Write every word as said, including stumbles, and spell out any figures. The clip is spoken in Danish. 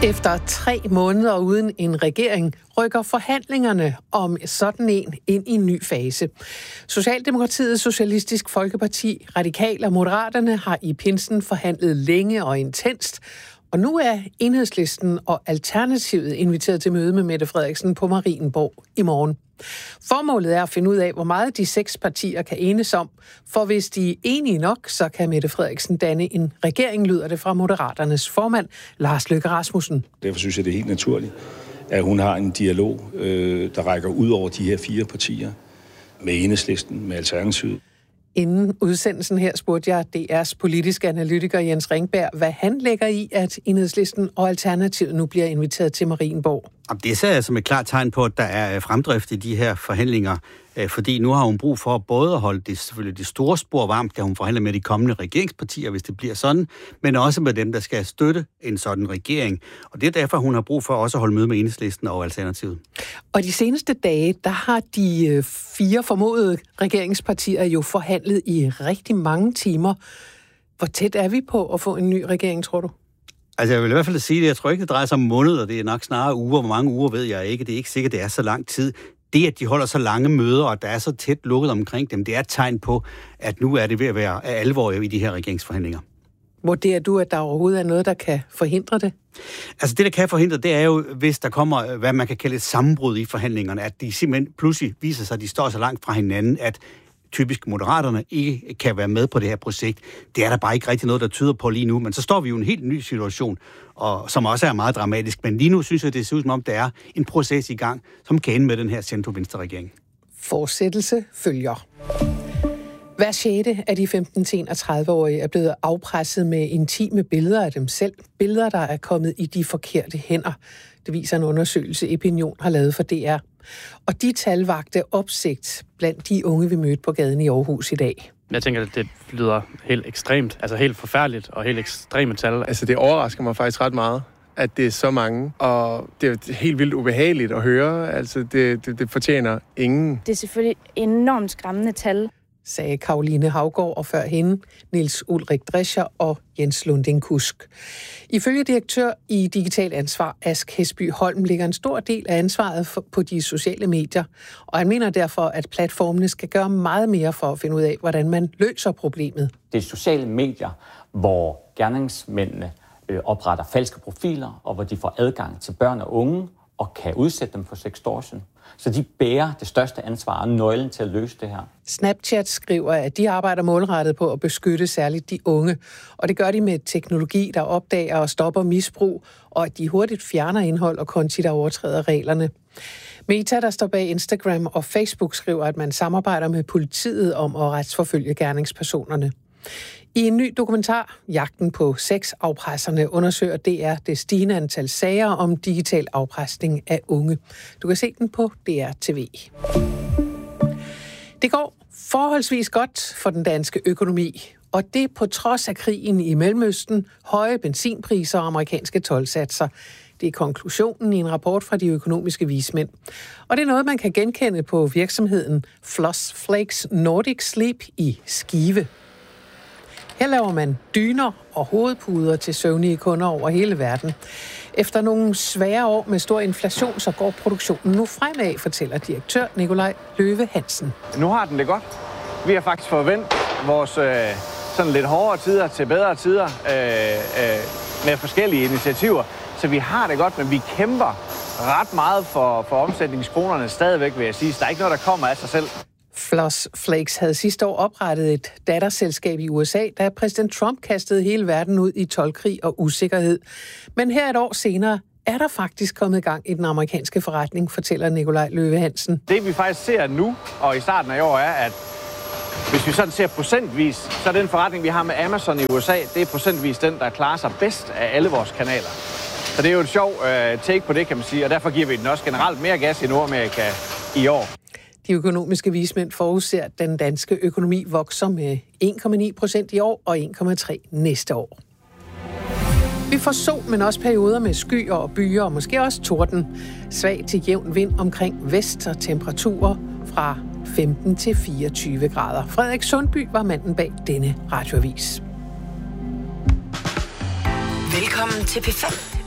Efter tre måneder uden en regering rykker forhandlingerne om sådan en ind i en ny fase. Socialdemokratiet, Socialistisk Folkeparti, Radikale og Moderaterne har i pinsen forhandlet længe og intenst. Og nu er Enhedslisten og Alternativet inviteret til møde med Mette Frederiksen på Marienborg i morgen. Formålet er at finde ud af, hvor meget de seks partier kan enes om, for hvis de er enige nok, så kan Mette Frederiksen danne en regering, lyder det fra Moderaternes formand, Lars Løkke Rasmussen. Derfor synes jeg, det er helt naturligt, at hun har en dialog, der rækker ud over de her fire partier, med Enhedslisten, med Alternativet. Inden udsendelsen her spurgte jeg D R's politiske analytiker Jens Ringberg, hvad han lægger i, at Enhedslisten og Alternativet nu bliver inviteret til Marienborg. Det ser jeg som et klart tegn på, at der er fremdrift i de her forhandlinger, fordi nu har hun brug for både at holde det, selvfølgelig det store spor varmt, da hun forhandler med de kommende regeringspartier, hvis det bliver sådan, men også med dem, der skal støtte en sådan regering. Og det er derfor, hun har brug for også at holde møde med Enhedslisten og Alternativet. Og de seneste dage, der har de fire formodede regeringspartier jo forhandlet i rigtig mange timer. Hvor tæt er vi på at få en ny regering, tror du? Altså, jeg vil i hvert fald sige det. Jeg tror ikke, det drejer sig om måneder. Det er nok snarere uger. Hvor mange uger ved jeg ikke. Det er ikke sikkert, det er så lang tid. Det, at de holder så lange møder, og der er så tæt lukket omkring dem, det er et tegn på, at nu er det ved at være alvor i de her regeringsforhandlinger. Vurderer du, at der overhovedet er noget, der kan forhindre det? Altså, det, der kan forhindre, det er jo, hvis der kommer, hvad man kan kalde et sammenbrud i forhandlingerne, at de simpelthen pludselig viser sig, at de står så langt fra hinanden, at typisk Moderaterne ikke kan være med på det her projekt. Det er der bare ikke rigtig noget, der tyder på lige nu, men så står vi jo i en helt ny situation, og som også er meget dramatisk. Men lige nu synes jeg, det ser ud som om, der er en proces i gang, som kan ende med den her centrum-venstre-regering. Fortsættelse følger. Hver sjette af de femten til enogtredive-årige er blevet afpresset med intime billeder af dem selv. Billeder, der er kommet i de forkerte hænder. Det viser en undersøgelse, Epinion har lavet for D R. Og de tal vagte opsigt blandt de unge, vi mødte på gaden i Aarhus i dag. Jeg tænker, at det lyder helt ekstremt, altså helt forfærdeligt og helt ekstreme tal. Altså det overrasker mig faktisk ret meget, at det er så mange, og det er helt vildt ubehageligt at høre. Altså det, det, det fortjener ingen. Det er selvfølgelig enormt skræmmende tal, sagde Karoline Haugaard og før hende Niels Ulrik Drescher og Jens Lunding Kusk. Ifølge direktør i Digital Ansvar, Ask Hesby Holm, ligger en stor del af ansvaret for, på de sociale medier, og han mener derfor, at platformene skal gøre meget mere for at finde ud af, hvordan man løser problemet. Det er sociale medier, hvor gerningsmændene øh, opretter falske profiler, og hvor de får adgang til børn og unge, og kan udsætte dem for sextortion. Så de bærer det største ansvar og nøglen til at løse det her. Snapchat skriver, at de arbejder målrettet på at beskytte særligt de unge. Og det gør de med teknologi, der opdager og stopper misbrug, og at de hurtigt fjerner indhold og konti, der overtræder reglerne. Meta, der står bag Instagram og Facebook, skriver, at man samarbejder med politiet om at retsforfølge gerningspersonerne. I en ny dokumentar, Jagten på sexafpresserne, undersøger D R det stigende antal sager om digital afpresning af unge. Du kan se den på D R T V. Det går forholdsvis godt for den danske økonomi, og det på trods af krigen i Mellemøsten, høje benzinpriser og amerikanske toldsatser. Det er konklusionen i en rapport fra de økonomiske vismænd. Og det er noget, man kan genkende på virksomheden Floss Flakes Nordic Sleep i Skive. Her laver man dyner og hovedpuder til søvnige kunder over hele verden. Efter nogle svære år med stor inflation, så går produktionen nu fremad, fortæller direktør Nikolaj Løve Hansen. Nu har den det godt. Vi har faktisk forventet vores øh, sådan lidt hårdere tider til bedre tider øh, øh, med forskellige initiativer. Så vi har det godt, men vi kæmper ret meget for, for omsætningskronerne stadigvæk, vil jeg sige. Så der er ikke noget, der kommer af sig selv. Floss Flakes havde sidste år oprettet et datterselskab i U S A, da præsident Trump kastede hele verden ud i toldkrig og usikkerhed. Men her et år senere er der faktisk kommet gang i den amerikanske forretning, fortæller Nikolaj Løve Hansen. Det vi faktisk ser nu og i starten af år er, at hvis vi sådan ser procentvis, så er den forretning, vi har med Amazon i U S A, det er procentvis den, der klarer sig bedst af alle vores kanaler. Så det er jo et sjov uh, take på det, kan man sige, og derfor giver vi den også generelt mere gas i Nordamerika i år. De økonomiske vismænd forudser, at den danske økonomi vokser med en komma ni procent i år og en komma tre næste år. Vi får sol, men også perioder med skyer og byer og måske også torden. Svag til jævn vind omkring vest og temperaturer fra femten til fireogtyve grader. Frederik Sundby var manden bag denne radioavis. Velkommen til P fem